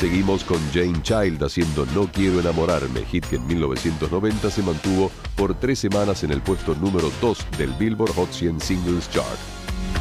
Seguimos con Jane Child haciendo No Quiero Enamorarme, hit que en 1990 se mantuvo por 3 semanas en el puesto número 2 del Billboard Hot 100 Singles Chart.